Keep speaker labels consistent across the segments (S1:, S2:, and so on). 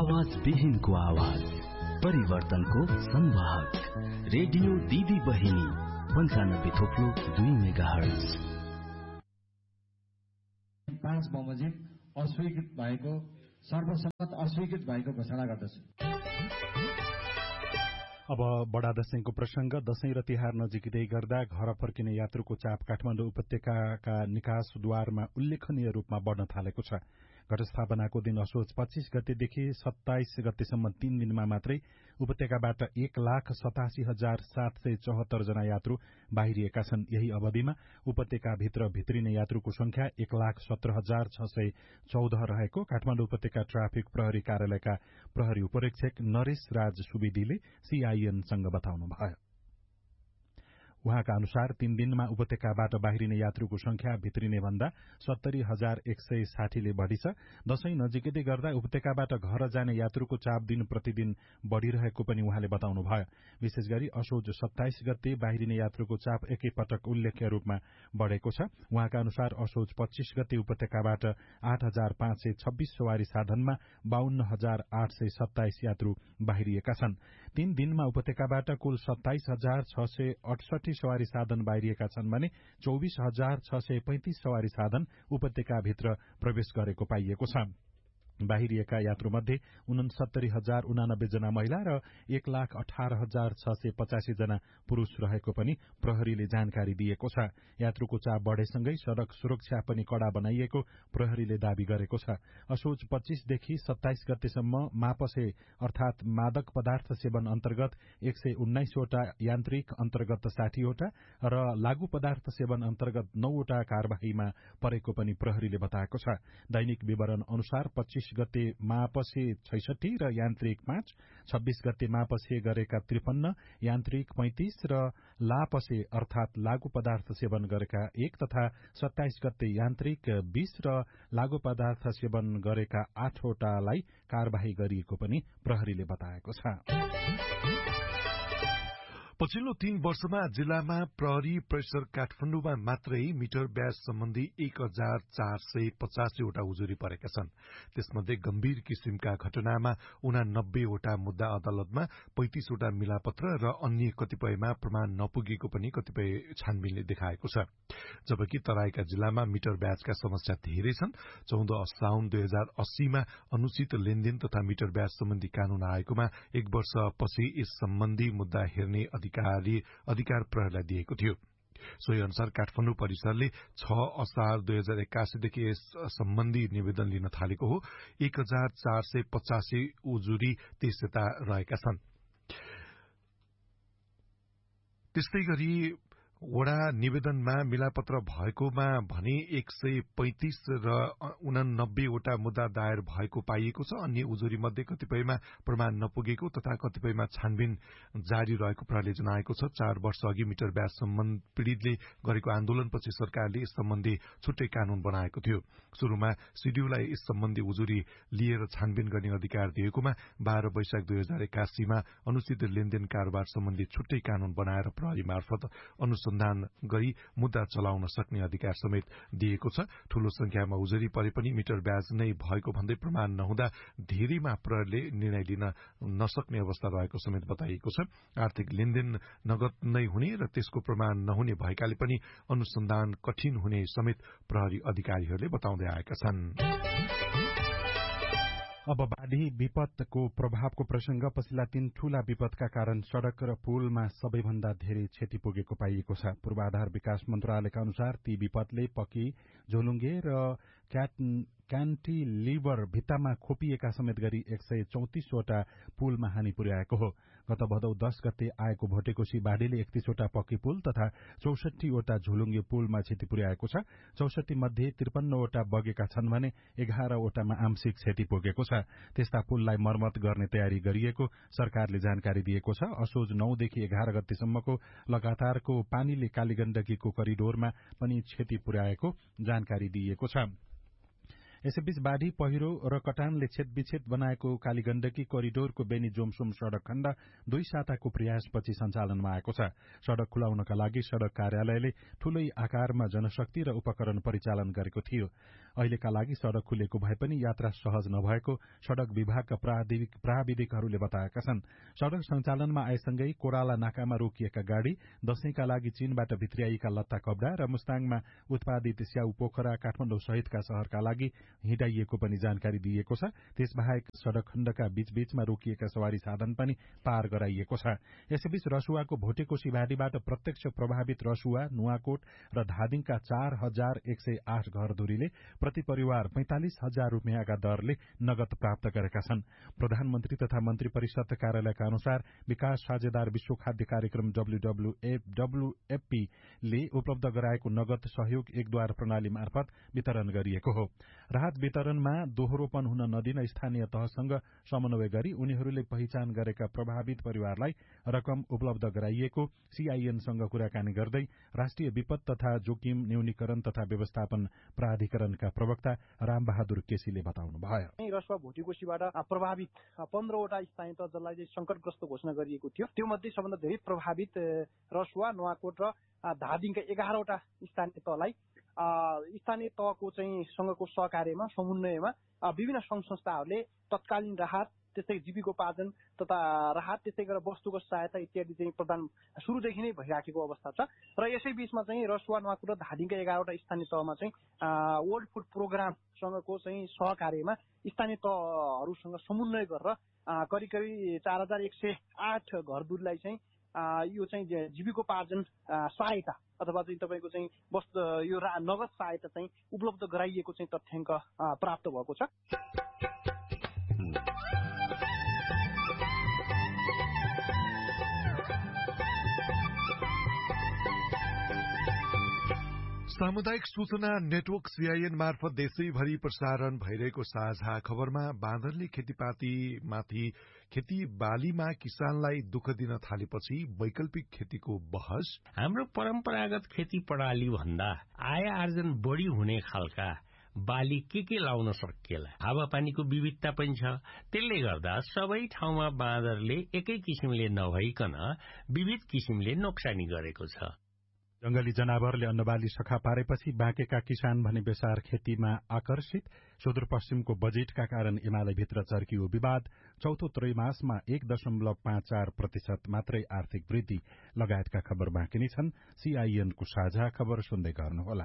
S1: आवाज विहीनको आवाज, परिवर्तनको संवाहक, रेडियो दिदी बहिनी 95.2 मेगाहर्ज।
S2: 5 बमोजिम अस्वीकृत भएको, सर्वसम्मत अस्वीकृत भएको घोषणा गर्दछु।
S3: अब बडा दशैंको प्रसंग। दशैं र तिहार नजिकै गर्दा घर फर्किने यात्रुको चाप काठमाडौँ उपत्यकाका निकासद्वारमा उल्लेखनीय रूपमा बढ्न थालेको छ। घटस्थापनाको दिन असोज 25 गतेदेखि 27 गतेसम्म 3 दिनमा मात्रै उपत्यकाबाट 1,87,774 जना यात्रु बाहिरिएका छन्। यही अवधिमा उपत्यकाभित्र भित्रिने यात्रुको संख्या 1,17,614 रहेको काठमाडौँ उपत्यका ट्राफिक प्रहरी कार्यालयका प्रहरी उपरीक्षक नरेश राज सुवेदीले सीआईएनसँग बताउनुभयो। उहाँका अनुसार 3 दिनमा उपत्यकाबाट बाहिरिने यात्रुको संख्या भित्रिने भन्दा 70,160 ले बढ़ी छ। दशैं नजिकै गर्दा उपत्यकाबाट घर जाने यात्रुको चाप दिन प्रतिदिन बढ़िरहेको पनि उहाँले बताउनुभयो। विशेष गरी असोज 27 गते बाहिरिने यात्रुको चाप एकैपटक उल्लेख्य रूपमा बढ़ेको छ। उहाँका अनुसार असोज 25 गते उपत्यकाबाट 8,526 सवारी साधनमा 52,827 यात्रु बाहिरिएका छन्। 3 दिनमा उपत्यकाबाट कुल 27,668 सवारी साधन बाहिरिएका छन् भने 24,635 सवारी साधन उपत्यकाभित्र प्रवेश गरेको पाइएको छ। बाहिरिएका यात्रुमध्ये 69,089 जना महिला र 1,18,685 जना पुरूष रहेको पनि प्रहरीले जानकारी दिएको छ। यात्रुको चाप बढ़ेसँगै सड़क सुरक्षा पनि कड़ा बनाइएको प्रहरीले दावी गरेको छ। असोज 25 देखि 27 गतेसम्म मापसे अर्थात मादक पदार्थ सेवन अन्तर्गत 119 वटा, यान्त्रिक अन्तर्गत 60 वटा र लागू पदार्थ सेवन अन्तर्गत 9 वटा कार्यवाहीमा परेको पनि प्रहरीले बताएको छ। दैनिक विवरण अनुसार 25 गते मापसे 66 र यान्त्रिक 5, 26 गते मापसे गरेका 53, यान्त्रिक 35 र लापसे अर्थात लागू पदार्थ सेवन गरेका 1 तथा 27 गते यान्त्रिक 20 र लागू पदार्थ सेवन गरेका 8 वटालाई कार्यवाही गरिएको पनि प्रहरीले बताएको छ।
S4: पछिल्लो 3 वर्षमा जिल्लामा प्रहरी परिसर काठमाडौँमा मात्रै मिटर ब्याज सम्बन्धी 1,485 वटा उजुरी परेका छन्। त्यसमध्ये गम्भीर किसिमका घटनामा 89 वटा मुद्दा अदालतमा, 35 वटा मिलापत्र र अन्य कतिपयमा प्रमाण नपुगेको पनि कतिपय छानबिनले देखाएको छ। जबकि तराईका जिल्लामा मिटर ब्याजका समस्या धेरै छन्। 14 साउन 2080 मा अनुचित लेनदेन तथा मिटर ब्याज सम्बन्धी कानून आएकोमा 1 वर्षपछि यस सम्बन्धी मुद्दा हेर्ने अधिकार प्रहरीलाई दिएको थियो। सोही अनुसार काठमाडौँ परिसरले 6 असार 2081 देखि यस सम्बन्धी निवेदन लिन थालेको हो। 1,485 उजुरी त्यसयता रहेका छन्। त्यस्तै गरी वडा निवेदनमा मिलापत्र भएकोमा भने 135 र 89 वटा मुद्दा दायर भएको पाइएको छ। अन्य उजुरी मध्ये कतिपयमा प्रमाण नपुगेको तथा कतिपयमा छानबिन जारी रहेको प्रहरीले जनाएको छ। 4 वर्ष अघि मिटर ब्याज सम्बन्धी पीड़ितले गरेको आन्दोलनपछि सरकारले यस सम्बन्धी छुट्टै कानून बनाएको थियो। सुरुमा सीडीयूलाई यस सम्बन्धी उजुरी लिएर छानबिन गर्ने अधिकार दिएकोमा 12 वैशाख 2081 मा अनुचित लेनदेन कारोबार सम्बन्धी छुट्टै कानून बनाएर प्रहरी मार्फत अनुसन्धान गरी मुद्दा चलाउन सक्ने अधिकार समेत दिएको छ। ठूलो संख्यामा उजुरी परे पनि मिटर ब्याज नै भएको भन्दै प्रमाण नहुँदा धेरैमा प्रहरीले निर्णय लिन नसक्ने अवस्था रहेको समेत बताइएको छ। आर्थिक लेनदेन नगद नै हुने र त्यसको प्रमाण नहुने भएकाले पनि अनुसन्धान कठिन हुने समेत प्रहरी अधिकारीहरूले बताउँदै आएका छन्।
S3: अब बाढ़ी विपदको प्रभावको प्रसंग। पछिल्ला 3 ठूला विपदका कारण सड़क र पुलमा सबैभन्दा धेरै क्षति पुगेको पाइएको छ। पूर्वाधार विकास मन्त्रालयका अनुसार ती विपदले पकी, झोलुङ्गे र क्यान्टिलिभर भित्तामा खोपिएका समेत गरी 134 वटा पुलमा हानि पुर्याएको हो। गत भदौ 10 गते आएको भोटेकोशी बाढ़ीले 31 वटा पक्की पुल तथा 64 वटा झोलुङ्गे पुलमा क्षति पुर्याएको छ। 64 मध्ये 53 वटा बगेका छन् भने 11 वटामा आंशिक क्षति पुगेको छ। त्यस्ता पुललाई मर्मत गर्ने तयारी गरिएको सरकारले जानकारी दिएको छ। असोज 9 देखि 11 गतेसम्मको लगातारको पानीले कालीगण्डकीको करिडोरमा पनि क्षति पुर्याएको जानकारी दिएको छ। यसैबीच बाढ़ी पहिरो र कटानले छेदविच्छेद बनाएको कालीगण्डकी कोरिडोरको बेनी जोमसोम सड़क खण्ड 2 साताको प्रयासपछि सञ्चालनमा आएको छ। सड़क खुलाउनका लागि सड़क कार्यालयले ठूलै आकारमा जनशक्ति र उपकरण परिचालन गरेको थियो। अहिलेका लागि सड़क खुलेको भए पनि यात्रा सहज नभएको सड़क विभागका प्राविधिकहरूले बताएका छन्। सड़क सञ्चालनमा आएसँगै कोराला नाकामा रोकिएका गाड़ी, दशैंका लागि चीनबाट भित्र्याइएका लत्ता कपडा र मुस्ताङमा उत्पादित स्याउ पोखरा काठमाडौँ सहितका शहरका लागि हिँडाइएको पनि जानकारी दिइएको छ। त्यसबाहेक सड़क खण्डका बीचबीचमा रोकिएका सवारी साधन पनि पार गराइएको छ। यसैबीच रसुवाको भोटेकोशी भाडीबाट प्रत्यक्ष प्रभावित रसुवा, नुवाकोट र धादिङका 4108 घरधुरीले प्रति परिवार 45,000 रुपियाँका दरले नगद प्राप्त गरेका छन्। प्रधानमन्त्री तथा मन्त्री परिषद कार्यालयका अनुसार विकास साझेदार विश्व खाद्य कार्यक्रम WFP ले उपलब्ध गराएको नगद सहयोग एकद्वार प्रणाली मार्फत वितरण गरिएको हो। राहत वितरणमा दोहोरोपन हुन नदिन स्थानीय तहसँग समन्वय गरी उनीहरूले पहिचान गरेका प्रभावित परिवारलाई रकम उपलब्ध गराइएको सीआईएनसँग कुराकानी गर्दै राष्ट्रिय विपद तथा जोखिम न्यूनीकरण तथा व्यवस्थापन प्राधिकरणका प्रवक्ता रामबहादुर केसीले बताउनुभयो।
S5: रसुवा भोटेकोशीबाट प्रभावित 15वटा स्थानीय तह जसलाई चाहिँ संकटग्रस्त घोषणा गरिएको थियो, त्यो मध्ये सबभन्दा धेरै प्रभावित रसुवा, नुवाकोट र धादिङका 11वटा स्थानीय तहलाई स्थानीय तहको चाहिँ सँगको सहकार्यमा समन्वयमा विभिन्न संघ संस्थाहरूले तत्कालीन राहत, त्यस्तै जीविकोपार्जन तथा राहत, त्यस्तै गरेर वस्तुगत सहायता इत्यादि चाहिँ प्रदान सुरुदेखि नै भइराखेको अवस्था छ। र यसै बीचमा चाहिँ रसुवा, नुवाकोट र धादिङका 11वटा स्थानीय तहमा चाहिँ वर्ल्ड फुड प्रोग्रामसँगको चाहिँ सहकार्यमा स्थानीय तहहरूसँग समन्वय गरेर करिब 4108 घरधुरीलाई चाहिँ यो चाहिँ जीविकोपार्जन सहायता अथवा चाहिँ तपाईँको चाहिँ यो नगद सहायता चाहिँ उपलब्ध गराइएको चाहिँ तथ्याङ्क प्राप्त भएको छ।
S4: सामुदायिक सूचना नेटवर्क सीआईएन मार्फत देशैभरि प्रसारण भइरहेको साझा खबरमा बाँदरले खेतीपातीमाथि खेती बालीमा किसानलाई दुःख दिन थालेपछि वैकल्पिक खेतीको बहस,
S6: हाम्रो परम्परागत खेती प्रणाली भन्दा आय आर्जन बढ़ी हुने खालका बाली के लाउन सकिएला, हावापानीको विविधता पनि छ। त्यसले गर्दा सबै ठाउँमा बाँदरले एकै किसिमले नभइकन विविध किसिमले नोक्सानी गरेको छ।
S3: जंगली जनावरले अन्नबाली सखा पारेपछि बाँकेका किसान भने बेसार खेतीमा आकर्षित, सुदूरपश्चिमको बजेटका कारण एमालेभित्र चर्कियो विवाद, चौथो त्रैमासमा 1.54% मात्रै आर्थिक वृद्धि लगायतका खबर बाँकी नै छन्। सीआईएनको साझा खबर सुन्दै गर्नुहोला।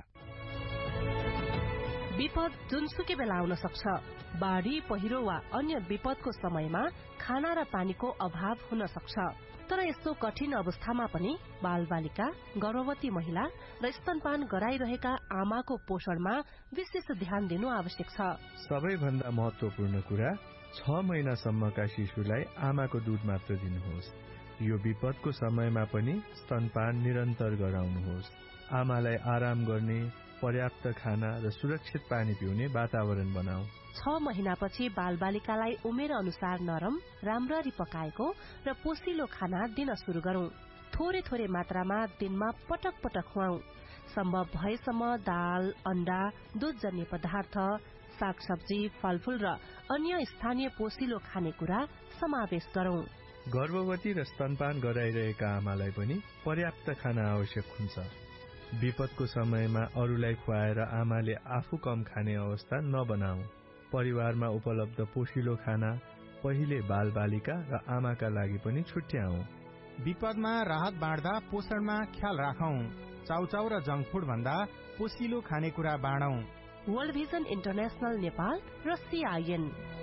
S7: विपद जुनसुकै बेला आउन सक्छ। बाढ़ी, पहिरो वा अन्य विपदको समयमा खाना र पानीको अभाव हुन सक्छ। तर यस्तो कठिन अवस्थामा पनि बालबालिका, गर्भवती महिला र स्तनपान गराइरहेका आमाको पोषणमा विशेष ध्यान दिनु आवश्यक छ।
S8: सबैभन्दा महत्वपूर्ण कुरा 6 महिनासम्मका शिशुलाई आमाको दूध मात्र दिनुहोस्। यो विपदको समयमा पनि स्तनपान निरन्तर गराउनुहोस्। आमालाई आराम गर्ने, पर्याप्त खाना र सुरक्षित पानी पिउने वातावरण बनाऊ।
S7: 6 महिनापछि बालबालिकालाई उमेर अनुसार नरम, राम्ररी पकाएको र पोसिलो खाना दिन शुरू गरौं। थोरै थोरै मात्रामा दिनमा पटक पटक खुवाऊ। सम्भव भएसम्म दाल, अण्डा, दूधजन्य पदार्थ, सागसब्जी, फलफूल र अन्य स्थानीय पोसिलो खानेकुरा समावेश गरौं।
S8: गर्भवती र स्तनपान गराइरहेका आमालाई पनि पर्याप्त खाना आवश्यक हुन्छ। विपदको समयमा अरूलाई खुवाएर आमाले आफू कम खाने अवस्था नबनाऊ। परिवारमा उपलब्ध पोषिलो खाना पहिले बालबालिका र आमाका लागि पनि छुट्याऊ।
S9: विपदमा राहत बाँड्दा पोषणमा ख्याल राखौं। चाउचाउ र जंक फूड भन्दा पोषिलो खानेकुरा बाँडौं।
S7: वर्ल्ड भिजन इन्टरनेशनल नेपाल र सीआईएन।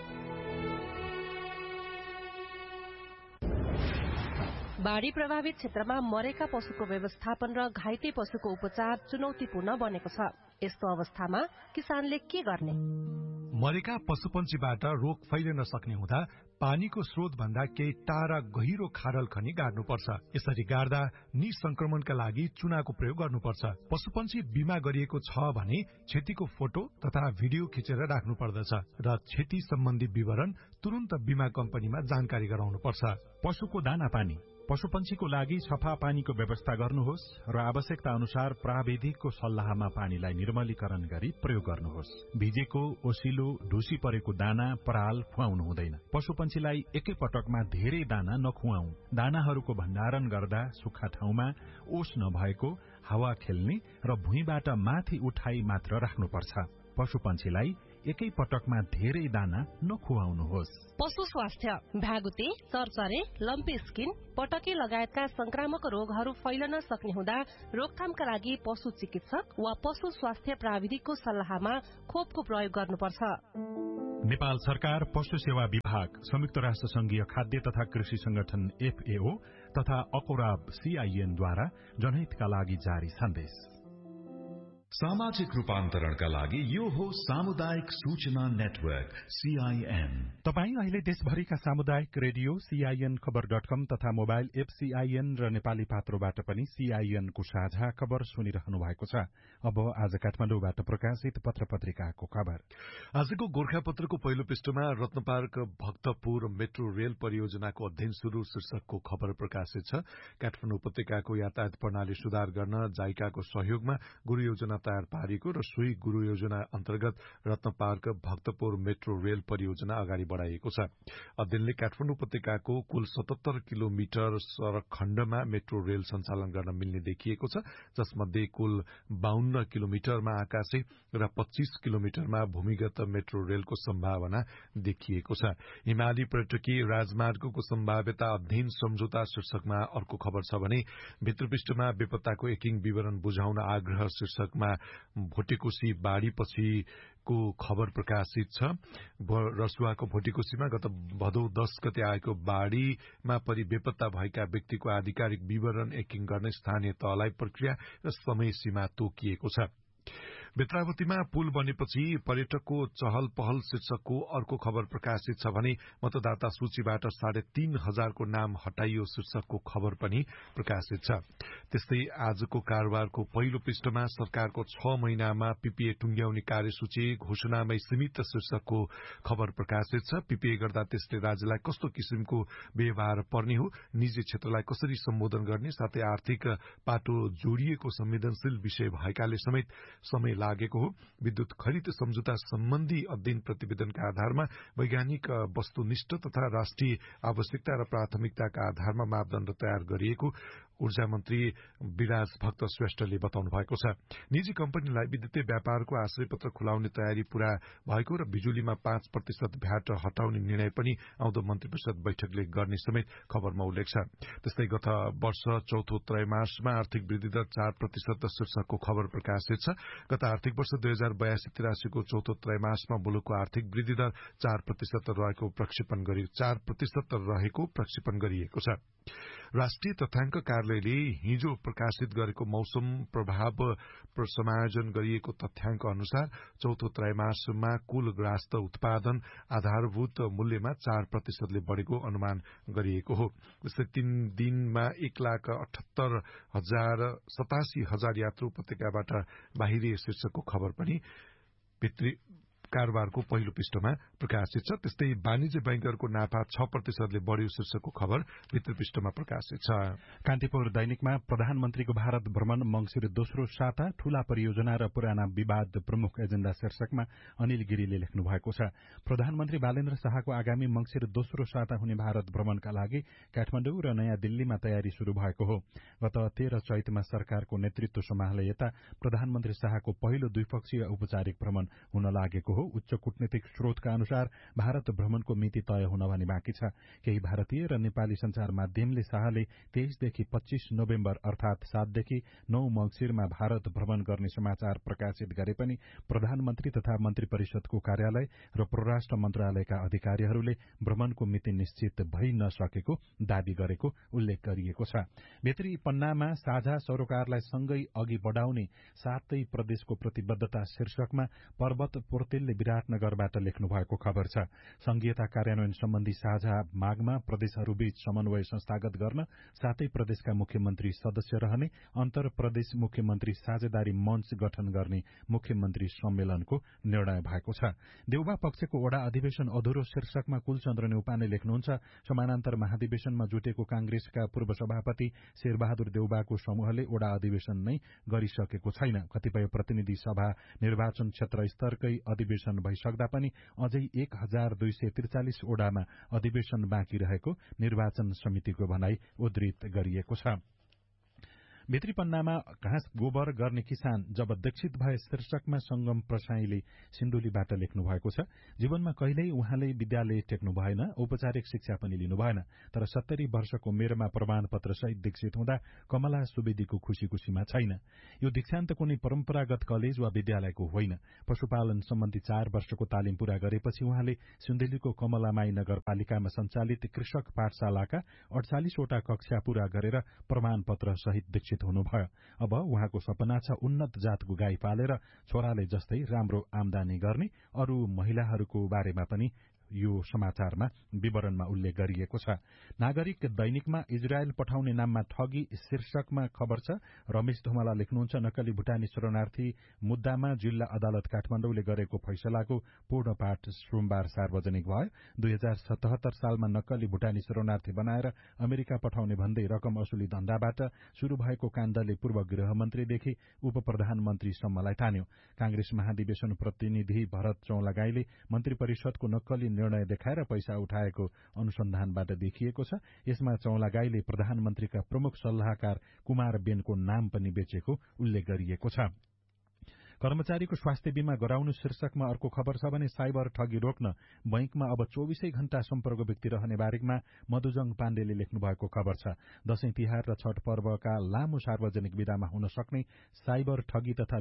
S7: बाढ़ी प्रभावित क्षेत्रमा मरेका पशुको व्यवस्थापन र घाइते पशुको उपचार चुनौतीपूर्ण बनेको छ। यस्तो अवस्थामा किसानले के गर्ने?
S4: मरेका पशुपन्छीबाट रोग फैलिन सक्ने हुँदा पानीको स्रोत भन्दा केही टाढा गहिरो खाडल खनी गाड्नुपर्छ। यसरी गाड्दा निसंक्रमणका लागि चुनाको प्रयोग गर्नुपर्छ। पशुपन्छी बिमा गरिएको छ भने क्षतिको फोटो तथा भिडियो खिचेर राख्नु पर्दछ र क्षति सम्बन्धी विवरण तुरन्त बिमा कम्पनीमा जानकारी गराउनुपर्छ।
S3: पशुको दाना पानी पशुपन्छीको लागि सफा पानीको व्यवस्था गर्नुहोस् र आवश्यकता अनुसार प्राविधिकको सल्लाहमा पानीलाई निर्मलीकरण गरी प्रयोग गर्नुहोस्। भिजेको, ओसिलो, ढुसी परेको दाना, पराल खुवाउनु हुँदैन। पशुपन्छीलाई एकै पटकमा धेरै दाना नखुवाऊ। दानाहरूको भण्डारण गर्दा सुक्खा ठाउँमा, ओस नभएको, हावा खेल्ने र भुइँबाट माथि उठाई मात्र राख्नुपर्छ। पशुपन्छीलाई एकै पटकमा धेरै दाना नखुवाउनुहोस्।
S7: पशु स्वास्थ्य भ्यागुते, चरचरे, लम्पी स्किन, पटके लगायतका संक्रामक रोगहरू फैलन सक्ने हुँदा रोकथामका लागि पशु चिकित्सक वा पशु स्वास्थ्य प्राविधिकको सल्लाहमा खोपको प्रयोग गर्नुपर्छ।
S3: नेपाल सरकार, पशु सेवा विभाग, संयुक्त राष्ट्र संघीय खाद्य तथा कृषि संगठन FAO तथा अकोराब CIN द्वारा जनहितका लागि जारी सन्देश।
S1: सामाजिक रूपान्तरणका लागि यो हो सामुदायिक सूचना नेटवर्क CIN।
S3: तपाईँ अहिले देशभरिका सामुदायिक रेडियो CIN खबर.com तथा मोबाइल एप CIN र नेपाली पात्रोबाट पनि CIN को साझा खबर सुनिरहनु भएको छ। अब आज काठमाडौँबाट प्रकाशित पत्र पत्रिकाको खबर।
S4: आजको गोर्खापत्रको पहिलो पृष्ठमा रत्नपार्क भक्तपुर मेट्रो रेल परियोजनाको अध्ययन शुरू शीर्षकको खबर प्रकाशित छ। काठमाडौँ उपत्यकाको यातायात प्रणाली सुधार गर्न जाइकाको सहयोगमा गुरु योजना तयार पारिएको र सोही गुरु योजना अन्तर्गत रत्नपार्क भक्तपुर मेट्रो रेल परियोजना अगाडि बढ़ाइएको छ। अध्ययनले काठमाडौँ उपत्यकाको कुल 77 किलोमिटर सड़क खण्डमा मेट्रो रेल सञ्चालन गर्न मिल्ने देखिएको छ, जसमध्ये कुल 52 किलोमिटरमा आकाशे र 25 किलोमिटरमा भूमिगत मेट्रो रेलको सम्भावना देखिएको छ। हिमाली पर्यटकीय राजमार्गको सम्भाव्यता अध्ययन सम्झौता शीर्षकमा अर्को खबर छ भने भित्रपृष्ठमा बेपत्ताको एकिङ विवरण बुझाउन आग्रह शीर्षकमा भोटेकोशी बाढ़ीपछिको खबर प्रकाशित छ। रसुवाको भोटेकोशीमा गत भदौ 10 गते आएको बाढ़ीमा परि बेपत्ता भएका व्यक्तिको आधिकारिक विवरण एकिङ गर्ने स्थानीय तहलाई प्रक्रिया र समय सीमा तोकिएको छ। बेत्रावतीमा पुल बनेपछि पर्यटकको चहल पहल शीर्षकको अर्को खबर प्रकाशित छ भने मतदाता सूचीबाट 3,500 को नाम हटाइयो शीर्षकको खबर पनि प्रकाशित छ। त्यस्तै आजको कारोबारको पहिलो पृष्ठमा सरकारको 6 महिनामा PPA टुंग्याउने कार्यसूची घोषणामै सीमित शीर्षकको खबर प्रकाशित छ। PPA गर्दा त्यसले राज्यलाई कस्तो किसिमको व्यवहार पर्ने हो, निजी क्षेत्रलाई कसरी सम्बोधन गर्ने, साथै आर्थिक पाटो जोडिएको संवेदनशील विषय भएकाले समेत समय लागेको हो। विद्युत खरिद सम्झौता सम्बन्धी अध्ययन प्रतिवेदनका आधारमा वैज्ञानिक वस्तुनिष्ठ तथा राष्ट्रिय आवश्यकता र प्राथमिकताका आधारमा मापदण्ड तयार गरिएको ऊर्जा मन्त्री विराज भक्त श्रेष्ठले बताउनु भएको छ। निजी कम्पनीलाई विद्युतीय व्यापारको आश्रय पत्र खुलाउने तयारी पूरा भएको र बिजुलीमा 5% भ्याट हटाउने निर्णय पनि आउँदो मन्त्री परिषद बैठकले गर्ने समेत खबरमा उल्लेख छ। त्यस्तै गत वर्ष चौथो त्रैमासमा आर्थिक वृद्धि दर 4% शीर्षकको खबर प्रकाशित छ। गत आर्थिक वर्ष 2082-83 को चौथो त्रैमासमा मुलुकको आर्थिक वृद्धि दर 4% रहेको प्रक्षेपण गरिएको छ। राष्ट्रिय तथ्याङ्क कार्यालयले हिजो प्रकाशित गरेको मौसम प्रभाव समायोजन गरिएको तथ्याङ्क अनुसार चौथो त्रैमासमा कुल ग्रास्त उत्पादन आधारभूत मूल्यमा 4% बढ़ेको अनुमान गरिएको हो। जस्तै 3 दिनमा 1,78,87,000 यात्रु उपत्यकाबाट बाहिरिए शीर्षकको खबर पनि कारोबारको पहिलो पृष्ठमा प्रकाशित छ। त्यस्तै वाणिज्य बैंकहरूको नाफा 6% बढ़्यो शीर्षकको खबर भित्र पृष्ठमा प्रकाशित छ।
S3: कान्तिपुर दैनिकमा प्रधानमन्त्रीको भारत भ्रमण मंसिर दोस्रो साता, ठूला परियोजना र पुराना विवाद प्रमुख एजेण्डा शीर्षकमा अनिल गिरीले लेख्नु भएको छ। प्रधानमन्त्री बालेन्द्र शाहको आगामी मंसिर दोस्रो साता हुने भारत भ्रमणका लागि काठमाडौँ र नयाँ दिल्लीमा तयारी शुरू भएको हो। गत 13 चैतमा सरकारको नेतृत्व सम्हाले यता प्रधानमन्त्री शाहको पहिलो द्विपक्षीय औपचारिक भ्रमण हुन लागेको हो। उच्च कूटनीतिक स्रोतका अनुसार भारत भ्रमणको मिति तय हुन भने बाँकी छ। केही भारतीय र नेपाली संचार माध्यमले शाहले 23 देखि 25 नोभेम्बर अर्थात 7 देखि 9 मंसिरमा भारत भ्रमण गर्ने समाचार प्रकाशित गरे पनि प्रधानमन्त्री तथा मन्त्री परिषदको कार्यालय र परराष्ट्र मन्त्रालयका अधिकारीहरूले भ्रमणको मिति निश्चित भइ नसकेको दावी गरेको उल्लेख गरिएको छ। भित्री पन्नामा साझा सरोकारलाई सँगै अघि बढ़ाउने 7 प्रदेशको प्रतिबद्धता शीर्षकमा पर्वत पोर्तेल पौडेलले विराटनगरबाट लेख्नु भएको खबर छ। संघीयता कार्यान्वयन सम्बन्धी साझा मागमा प्रदेशहरूबीच समन्वय संस्थागत गर्न सातै प्रदेशका मुख्यमन्त्री सदस्य रहने अन्तर प्रदेश मुख्यमन्त्री साझेदारी मञ्च गठन गर्ने मुख्यमन्त्री सम्मेलनको निर्णय भएको छ। देउबा पक्षको ओडा अधिवेशन अधुरो शीर्षकमा कुलचन्द्र नेउपाने लेख्नुहुन्छ, समानान्तर महाधिवेशनमा जुटेको कांग्रेसका पूर्व सभापति शेरबहादुर देउबाको समूहले ओडा अधिवेशन नै गरिसकेको छैन। कतिपय प्रतिनिधि सभा निर्वाचन क्षेत्र स्तरकै अधिवेशन भइसक्दा पनि अझै 1243 ओडामा अधिवेशन बाँकी रहेको निर्वाचन समितिको भनाई उद्धृत गरिएको छ। भित्री पन्नामा घाँस गोबर गर्ने किसान जब दीक्षित भए शीर्षकमा संगम प्रसाईले सिन्धुलीबाट लेख्नु भएको छ। जीवनमा कहिल्यै उहाँले विद्यालय टेक्नु भएन, औपचारिक शिक्षा पनि लिनु भएन, तर 70 वर्षको उमेरमा प्रमाणपत्र सहित दीक्षित हुँदा कमला सुवेदीको खुशी-खुशीमा छैन। यो दीक्षान्त कुनै परम्परागत कलेज वा विद्यालयको होइन। पशुपालन सम्बन्धी 4 वर्षको तालिम पूरा गरेपछि उहाँले सिन्धुलीको कमलामाई नगरपालिकामा सञ्चालित कृषक पाठशालाका 48 वटा कक्षा पूरा गरेर प्रमाणपत्र सहित दीक्षित हुनुभयो। अब उहाँको सपना छ उन्नत जातको गाई पालेर छोराले जस्तै राम्रो आमदानी गर्ने। अरू महिलाहरूको बारेमा पनि यो समाचारमा विवरणमा उल्लेख गरिएको छ। नागरिक दैनिकमा इजरायल पठाउने नाममा ठगी शीर्षकमा खबर छ। रमेश धुमाला लेख्नुहुन्छ, नक्कली भुटानी शरणार्थी मुद्दामा जिल्ला अदालत काठमाडौँले गरेको फैसलाको पूर्ण पाठ सोमबार सार्वजनिक भयो। 2077 सालमा नक्कली भुटानी शरणार्थी बनाएर अमेरिका पठाउने भन्दै रकम असुली धन्दाबाट शुरू भएको काण्डले पूर्व गृहमन्त्रीदेखि उप प्रधानमन्त्रीसम्मलाई तान्यो। कांग्रेस महाधिवेशन प्रतिनिधि भरत चौलागाईले मन्त्री परिषदको नक्कली निर्णय देखाएर पैसा उठाएको अनुसन्धानबाट देखिएको छ। यसमा चौलागाईले प्रधानमन्त्रीका प्रमुख सल्लाहकार कुमार बेनको नाम पनि बेचेको उल्लेख गरिएको छ। कर्मचारीको स्वास्थ्य बीमा गराउनु शीर्षकमा अर्को खबर छ भने साइबर ठगी रोक्न बैंकमा अब 24 घण्टा सम्पर्क व्यक्ति रहने बारेकमा मधुजङ पाण्डेले लेख्नु भएको खबर छ। दशैं तिहार र छठ पर्वका लामो सार्वजनिक विदामा हुन सक्ने साइबर ठगी तथा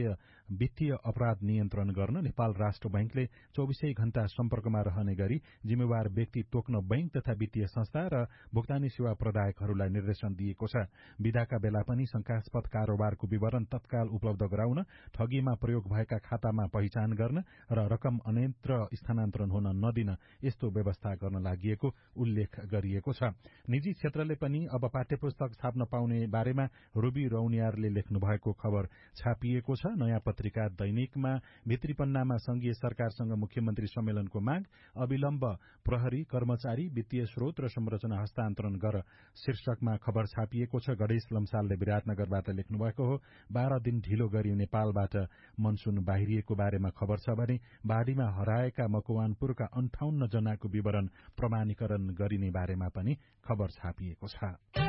S3: वित्तीय अपराध नियन्त्रण गर्न नेपाल राष्ट्र बैंकले 24 घण्टा सम्पर्कमा रहने गरी जिम्मेवार व्यक्ति तोक्न बैंक तथा वित्तीय संस्था र भुक्तानी सेवा प्रदायकहरूलाई निर्देशन दिएको छ। विदाका बेला पनि शंकास्पद कारोबारको विवरण तत्काल उपलब्ध गराउन, ठगीमा प्रयोग भएका खातामा पहिचान गर्न र रकम अन्यत्र स्थानान्तरण हुन नदिन यस्तो व्यवस्था गर्न लागि उल्लेख गरिएको छ। निजी क्षेत्रले पनि अब पाठ्यपुस्तक छाप्न पाउने बारेमा रुबी रौनियारले लेख्नु भएको खबर छापिएको छ। नयाँ पत्रिका दैनिकमा भित्री पन्नामा संघीय सरकारसँग मुख्यमन्त्री सम्मेलनको माग, अविलम्ब प्रहरी कर्मचारी वित्तीय स्रोत र संरचना हस्तान्तरण गर शीर्षकमा खबर छापिएको छ। गणेश लम्सालले विराटनगरबाट लेख्नु भएको हो। 12 दिन ढिलो गरी नेपालबाट मनसून बाहिरिएको बारेमा खबर छ भने बाढ़ीमा हराएका मकवानपुरका 58 जनाको विवरण प्रमाणीकरण गरिने बारेमा पनि खबर छापिएको छ।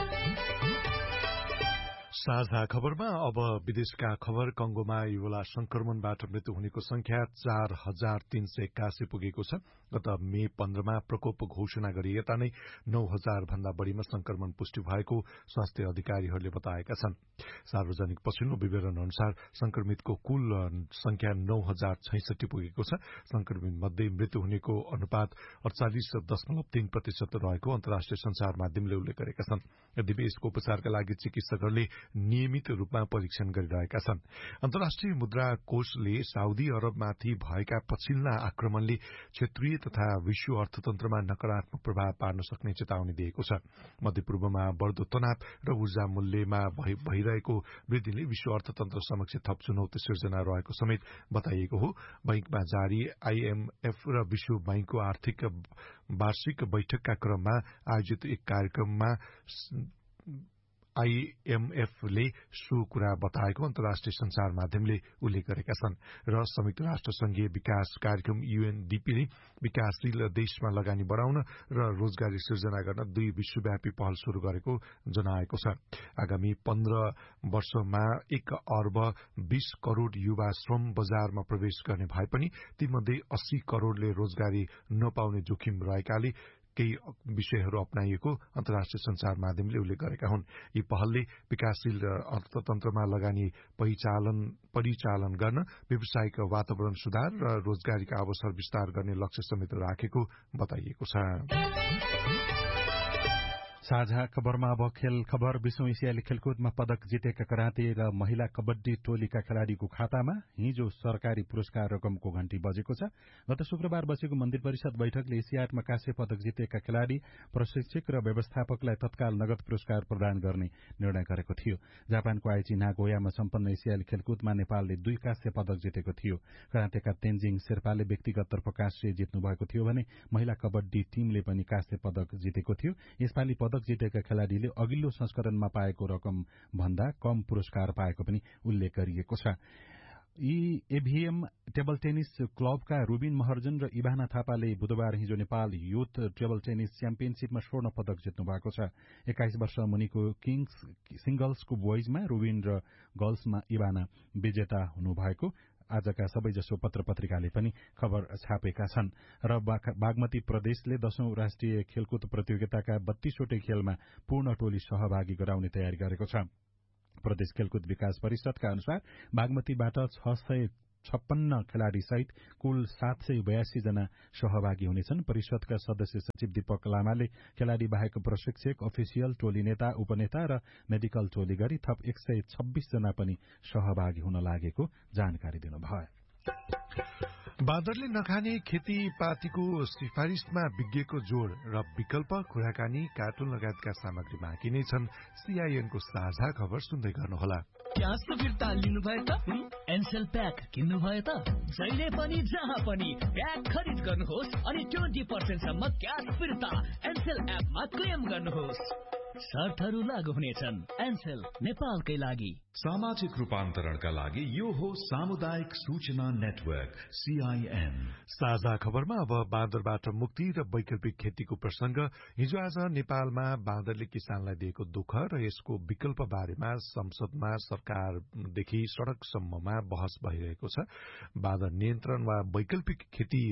S4: साझा खबरमा अब विदेशका खबर। कंगोमा इबोला संक्रमणबाट मृत्यु हुनेको संख्या 4381 पुगेको छ। गत मे 15मा प्रकोप घोषणा गरिएता नै 9000 भन्दा बढ़ीमा संक्रमण पुष्टि भएको स्वास्थ्य अधिकारीहरूले बताएका छन्। सार्वजनिक पछिल्लो विवरण अनुसार संक्रमितको कुल संख्या 9066 पुगेको छ। संक्रमित मध्ये मृत्यु हुनेको अनुपात 48.3% रहेको अन्तर्राष्ट्रिय संचार माध्यमले उल्लेख गरेका छन्। यद्यपि यसको उपचारका लागि चिकित्सकहरूले नियमित रूपमा परीक्षण गरिरहेका छन्। अन्तर्राष्ट्रिय मुद्रा कोषले साउदी अरबमाथि भएका पछिल्ला आक्रमणले क्षेत्रीय तथा विश्व अर्थतन्त्रमा नकारात्मक प्रभाव पार्न सक्ने चेतावनी दिएको छ। मध्यपूर्वमा बढ़दो तनाव र ऊर्जा मूल्यमा भइरहेको वृद्धिले विश्व अर्थतन्त्र समक्ष थप चुनौती सिर्जना रहेको समेत बताइएको हो। बैंकमा जारी आईएमएफ र विश्व बैंकको आर्थिक वार्षिक बैठकका क्रममा आयोजित एक कार्यक्रममा आईएमएफले सो कुरा बताएको अन्तर्राष्ट्रिय संचार माध्यमले उल्लेख गरेका छन्। र संयुक्त राष्ट्र संघीय विकास कार्यक्रम यूएनडीपीले विकासशील देशमा लगानी बढ़ाउन र रोजगारी सिर्जना गर्न 2 विश्वव्यापी पहल शुरू गरेको जनाएको छ। आगामी 15 वर्षमा 1 अर्ब 20 करोड़ युवा श्रम बजारमा प्रवेश गर्ने भए पनि तीमध्ये 80 करोड़ले रोजगारी नपाउने जोखिम रहेकाले केही विषयहरू अपनाइएको अन्तर्राष्ट्रिय संचार माध्यमले उल्लेख गरेका हुन्। यी पहलले विकासशील अर्थतन्त्रमा लगानी परिचालन गर्न, व्यावसायिक वातावरण सुधार र रोजगारीका अवसर विस्तार गर्ने लक्ष्य समेत राखेको बताइएको छ।
S3: साझा खबरमा अब खेल खबर। विश्व एसियाली खेलकुदमा पदक जितेका कराते र महिला कबड्डी टोलीका खेलाड़ीको खातामा हिजो सरकारी पुरस्कार रकमको घण्टी बजेको छ। गत शुक्रबार बसेको मन्त्री परिषद बैठकले एसियाडमा काँस्य पदक जितेका खेलाड़ी, प्रशिक्षक र व्यवस्थापकलाई तत्काल नगद पुरस्कार प्रदान गर्ने निर्णय गरेको थियो। जापानको आइची नागोयामा सम्पन्न एसियाली खेलकुदमा नेपालले 2 काँस्य पदक जितेको थियो। करातेका तेन्जिङ शेर्पाले व्यक्तिगततर्फ काँस्य जित्नु भएको थियो भने महिला कबड्डी टीमले पनि काँस्य पदक जितेको थियो। यसपालि पदक जितेका खेलाड़ीले अघिल्लो संस्करणमा पाएको रकम भन्दा कम पुरस्कार पाएको पनि उल्लेख गरिएको छ। एभीएम टेबल टेनिस क्लबका रुबिन महर्जन र इभाना थापाले बुधबार हिजो नेपाल युथ टेबल टेनिस च्याम्पियनशीपमा स्वर्ण पदक जित्नु भएको छ। 21 वर्ष मुनिको किङ्स सिंगल्सको बोइजमा रुबिन र गर्ल्समा इभाना विजेता हुनुभएको आजका सबैजसो पत्र-पत्रिकाले पनि खबर छापेका छन्। र बागमती प्रदेशले 10औं राष्ट्रिय खेलकुद प्रतियोगिताका 32 वटै खेलमा पूर्ण टोली सहभागी गराउने तयारी गरेको छ। प्रदेश खेलकुद विकास परिषदका अनुसार बागमतीबाट 656 खेलाड़ी सहित कुल 782 जना सहभागी हुनेछन्। परिषदका सदस्य सचिव दीपक लामाले खेलाड़ी बाहेक प्रशिक्षक, अफिसियल, टोली नेता, उपनेता र मेडिकल टोली गरी थप 126 जना पनि सहभागी हुन लागेको जानकारी दिनुभयो।
S4: बाँदरले नखाने खेतीपातीको सिफारिशमा विज्ञको जोड़ र विकल्प, कुराकानी, कार्टुन लगायतका सामग्री बाँकी नै छन्। सीआईएनको साझा खबर सुन्दै गर्नुहोला।
S10: क्यासको फिर्ता लिनुभयो त? एनसेल प्याक किन्नुभयो त? जहिले पनि जहाँ पनि प्याक खरिद गर्नुहोस् अनि 20% सम्म क्यास फिर्ता एनसेल एपमा क्लेम गर्नुहोस्। शर्तहरू लागू हुनेछन्। एनसेल, नेपालकै लागि।
S1: सामाजिक रूपान्तरणका लागि यो हो सामुदायिक सूचना नेटवर्क सीआईएन।
S4: साझा खबरमा अब बाँदरबाट मुक्ति र वैकल्पिक खेतीको प्रसंग। हिजो आज नेपालमा बाँदरले किसानलाई दिएको दुःख र यसको विकल्प बारेमा संसदमा सरकारदेखि सड़कसम्ममा बहस भइरहेको छ। बाँदर नियन्त्रण वा वैकल्पिक खेती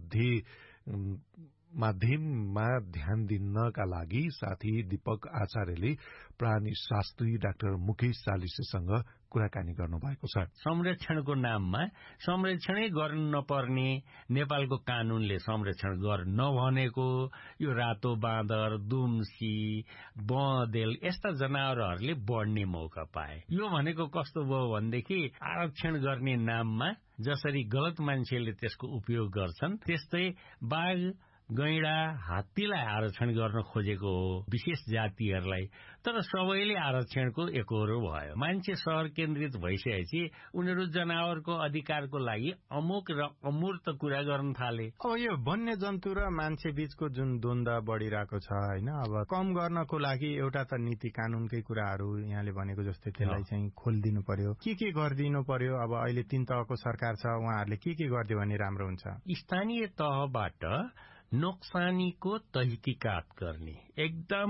S4: माध्यममा ध्यान दिनका लागि साथी दीपक आचार्यले प्राणी शास्त्री डाक्टर मुकेश चालिसेसँग कुराकानी गर्नुभएको छ।
S6: संरक्षणको नाममा संरक्षणै गर्नु नपर्ने नेपालको कानूनले संरक्षण गर्न नभनेको यो रातो बाँदर, दुम्सी, बँदेल यस्ता जनावरहरूले बढ्ने मौका पाए। यो भनेको कस्तो भयो भनेदेखि आरक्षण गर्ने नाममा जसरी गलत मान्छेले त्यसको उपयोग गर्छन् त्यस्तै बाघ, गैंडा, हात्तीलाई आरक्षण गर्न खोजेको हो, विशेष जातिहरूलाई। तर सबैले आरक्षणको एकहोरो भयो। मान्छे शहर केन्द्रित भइसकेपछि उनीहरू जनावरको अधिकारको लागि अमुक र अमूर्त कुरा गर्न थाले।
S9: अब यो वन्य जन्तु र मान्छे बीचको जुन द्वन्द बढ़िरहेको छ हैन, अब कम गर्नको लागि एउटा त नीति कानूनकै कुराहरू यहाँले भनेको जस्तै त्यसलाई चाहिँ खोलिदिनु पर्यो। के गरिदिनु पर्यो? अब अहिले 3 तहको सरकार छ, उहाँहरूले के गरिदियो भने राम्रो हुन्छ?
S6: स्थानीय तहबाट नोक्सानीको तहकीकात गर्ने, एकदम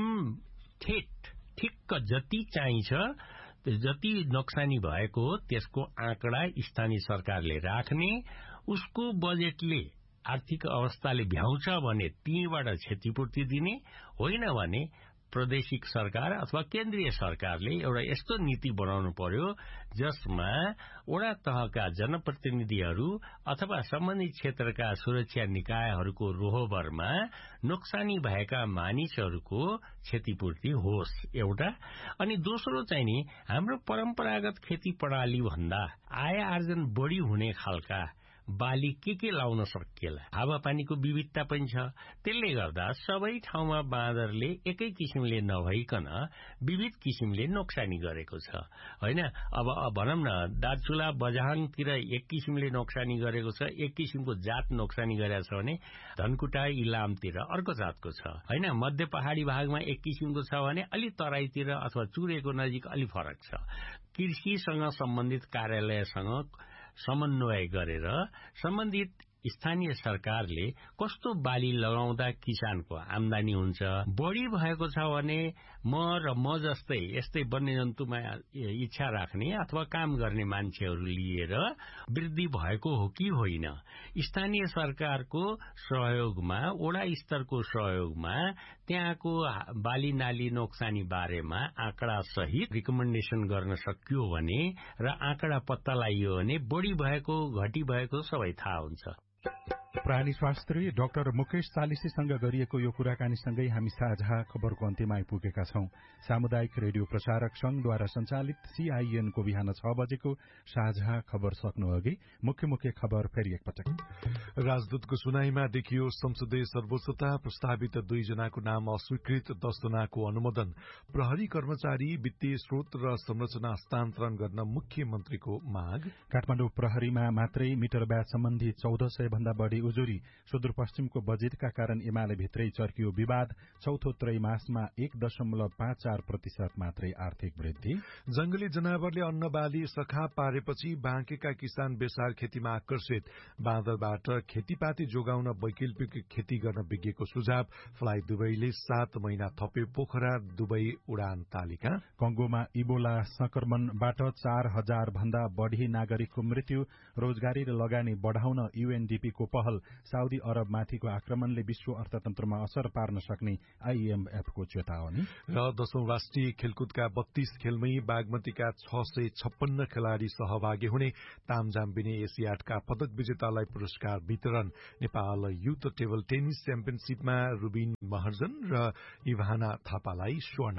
S6: ठिक्क जति चाहिन्छ जति नोक्सानी भएको हो त्यसको आँकडा स्थानीय सरकारले राख्ने, उसको बजेटले आर्थिक अवस्थाले भ्याउँछ भने तीबाट क्षतिपूर्ति दिने, होइन भने प्रादेशिक सरकार अथवा केन्द्रीय सरकारले एउटा यस्तो नीति बनाउनु पर्यो जसमा वडा तहका जनप्रतिनिधिहरू अथवा सम्बन्धित क्षेत्रका सुरक्षा निकायहरूको रोहबरमा नोक्सानी भएका मानिसहरूको क्षतिपूर्ति होस् एउटा। अनि दोस्रो चाहिँ नि हाम्रो परम्परागत खेती प्रणाली भन्दा आय आर्जन बढ़ी हुने खालका बाली के लाउन सकिएला। हावापानीको विविधता पनि छ। त्यसले गर्दा सबै ठाउँमा बाँदरले एकै किसिमले नभइकन विविध किसिमले नोक्सानी गरेको छ, होइन? अब भनौं न दार्चुला बझाङतिर एक किसिमले नोक्सानी गरेको छ, एक किसिमको जात नोक्सानी गरेको छ भने धनकुटा इलामतिर अर्को जातको छ, होइन? मध्य पहाड़ी भागमा एक किसिमको छ भने अलि तराईतिर अथवा चुरेको नजिक अलि फरक छ। कृषिसँग सम्बन्धित कार्यालयसँग समन्वय गरेर सम्बन्धित स्थानीय सरकारले कस्तो बाली लगाउँदा किसानको आमदानी हुन्छ, बढ़ी भएको छ भने म जस्तै यस्तै वन्यजन्तुमा इच्छा राख्ने अथवा काम गर्ने मान्छेहरू लिएर वृद्धि भएको हो कि होइन, स्थानीय सरकारको सहयोगमा, वडा स्तरको सहयोगमा त्यहाँको बाली नाली नोक्सानी बारेमा आँकडा सहित रिकमेन्डेसन गर्न सकियो भने र आँकडा पत्ता लगाइयो भने बढ़ी भएको घटी भएको सबै थाहा हुन्छ।
S3: प्राणी शास्त्री डाक्टर मुकेश चालिसीसँग गरिएको यो कुराकानीसँगै हामी साझा खबरको अन्त्यमा आइपुगेका छौं। सामुदायिक रेडियो प्रसारक संघद्वारा सञ्चालित CIN को बिहान 6 बजेको साझा खबर सक्नु अघि मुख्य मुख्य खबर फेरि एकपटक।
S4: राजदूतको सुनाईमा देखियो संसदीय सर्वोच्चता, प्रस्तावित 2 जनाको नाम अस्वीकृत, 10 जनाको अनुमोदन। प्रहरी कर्मचारी वित्तीय स्रोत र संरचना हस्तान्तरण गर्न मुख्यमन्त्रीको माग।
S3: काठमाडौँ प्रहरीमा मात्रै मिटर ब्याज सम्बन्धी 1400 भन्दा बढ़ी उजुरी। सुदूरपश्चिमको बजेटका कारण एमाले भित्रै चर्कियो विवाद। चौथो त्रैमासमा 1.54% मात्रै आर्थिक वृद्धि।
S4: जंगली जनावरले अन्न बाली सखा पारेपछि बाँकेका किसान बेसार खेतीमा आकर्षित। बाँदरबाट खेतीपाती जोगाउन वैकल्पिक खेती गर्न विज्ञको सुझाव। फ्लाइ दुबईले 7 महिना थपे पोखरा दुबई उडान तालिका।
S3: कंगोमा इबोला संक्रमणबाट 4000 भन्दा बढ़ी नागरिकको मृत्यु। रोजगारी र लगानी बढ़ाउन UNDP को पहल। साउदी अरबमाथिको आक्रमणले विश्व अर्थतन्त्रमा असर पार्न सक्ने IMF को चेतावनी।
S4: र 10औं राष्ट्रिय खेलकुदका 32 खेलमै बागमतीका 656 खेलाड़ी सहभागी हुने। तामझाम बिने एसियाडका पदक विजेतालाई पुरस्कार वितरण। Nepal youth table tennis च्याम्पियनशीपमा Rubin Maharjan र इभाना थापालाई स्वर्ण।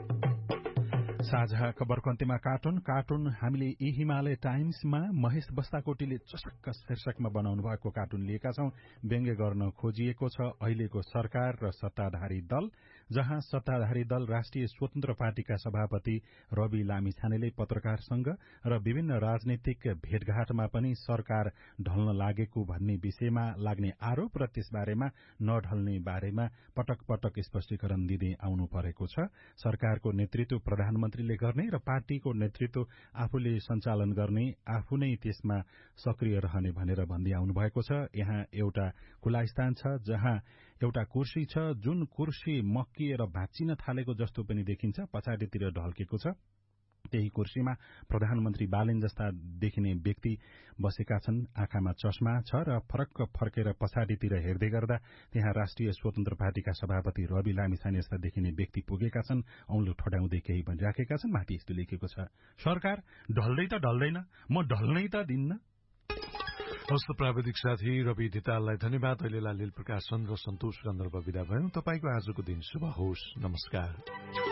S3: साझा खबरको अन्त्यमा कार्टुन हामीले यी हिमालय टाइम्समा महेश बस्ताकोटीले चसक्क शीर्षकमा बनाउनु भएको कार्टुन लिएका छौं। व्यङ्ग्य गर्न खोजिएको छ अहिलेको सरकार र सत्ताधारी दल, जहाँ सत्ताधारी दल राष्ट्रिय स्वतन्त्र पार्टीका सभापति रवि लामिछानेले पत्रकारसँग र विभिन्न राजनीतिक भेटघाटमा पनि सरकार ढल्न लागेको भन्ने विषयमा लाग्ने आरोप र त्यसबारेमा नढल्ने बारेमा पटक पटक स्पष्टीकरण दिँदै आउनु परेको छ। सरकारको नेतृत्व प्रधानमन्त्रीले गर्ने र पार्टीको नेतृत्व आफूले सञ्चालन गर्ने, आफू नै त्यसमा सक्रिय रहने भनेर भन्दै आउनु भएको छ। यहाँ एउटा खुला स्थान छ जहाँ एउटा कुर्सी छ, जुन कुर्सी मक्किएर भाँचिन थालेको जस्तो पनि देखिन्छ, पछाडितिर ढल्केको छ। त्यही कुर्सीमा प्रधानमन्त्री बालेन जस्ता देखिने व्यक्ति बसेका छन्। आँखामा चस्मा छ र फरक्क फर्केर पछाडितिर हेर्दै गर्दा त्यहाँ राष्ट्रिय स्वतन्त्र पार्टीका सभापति रवि लामिछाने जस्ता देखिने व्यक्ति पुगेका छन्। औंलो ठड्याउँदै केही भनिराखेका छन्। माथि यस्तो लेखेको छ, सरकार ढल्दै त ढल्दैन, म ढल्नै त दिन्न।
S4: हस्त प्राविधिक साथी रवि धिताललाई धन्यवाद। अहिलेलाई लील प्रकाशन र सन्तोष गन्धर्व विदा भयौं। तपाईको आजको दिन शुभ होस्। नमस्कार।